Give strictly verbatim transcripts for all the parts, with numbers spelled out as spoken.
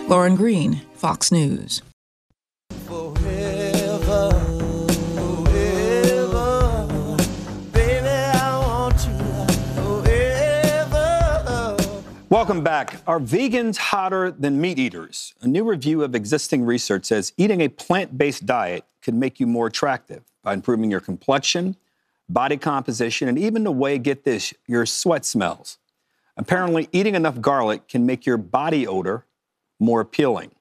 Lauren Green, Fox News. Forever, forever, baby, I want you forever. Welcome back. Are vegans hotter than meat eaters? A new review of existing research says eating a plant-based diet can make you more attractive by improving your complexion, body composition, and even the way, get this, your sweat smells. Apparently, eating enough garlic can make your body odor more appealing.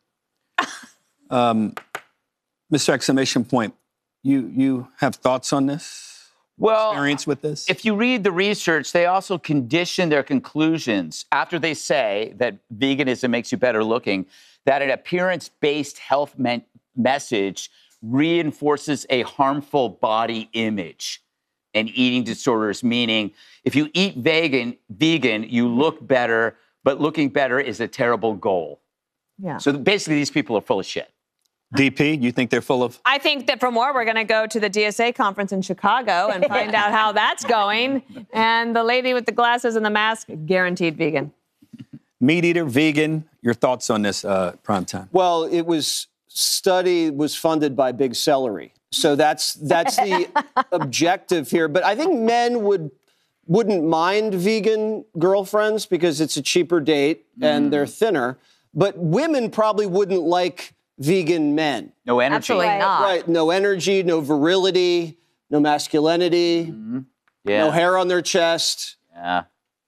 um, Mister Exclamation Point, you you have thoughts on this? Well, experience with this? If you read the research, they also condition their conclusions after they say that veganism makes you better looking, that an appearance-based health me- message reinforces a harmful body image and eating disorders, meaning if you eat vegan, vegan, you look better, but looking better is a terrible goal. Yeah. So basically, these people are full of shit. D P, you think they're full of? I think that for more, we're going to go to the D S A conference in Chicago and find out how that's going. And the lady with the glasses and the mask, guaranteed vegan. Meat eater, vegan, your thoughts on this, uh, Primetime? Well, it was study was funded by Big Celery. So that's that's the objective here. But I think men would wouldn't mind vegan girlfriends because it's a cheaper date and Mm. they're thinner. But women probably wouldn't like vegan men. No energy. Absolutely Right. not. Right. No energy, no virility, no masculinity, Mm-hmm. Yeah. no hair on their chest. Yeah.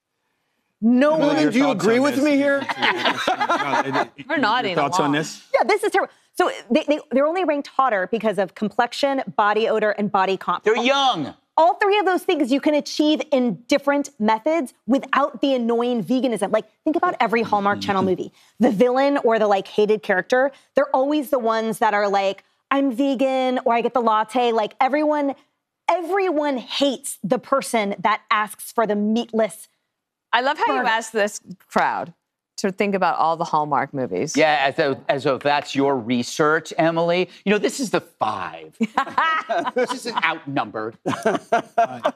No Emily, women, your do you thoughts agree on with this? me here? We're nodding Your thoughts along. on this? Yeah, this is terrible. So they, they, they're only ranked hotter because of complexion, body odor, and body comp. They're young. All three of those things you can achieve in different methods without the annoying veganism. Like, think about every Hallmark Channel movie. The villain or the, like, hated character, they're always the ones that are like, I'm vegan, or I get the latte. Like, everyone, everyone hates the person that asks for the meatless. I love how you Burger. asked this crowd to think about all the Hallmark movies. Yeah, as though, as though that's your research, Emily. You know, this is the five. This isn't outnumbered. It's not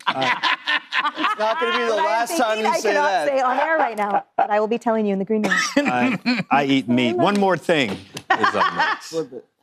going to be the last time you I say cannot that. say on air right now, but I will be telling you in the green room. I, I eat meat. One more thing is up next.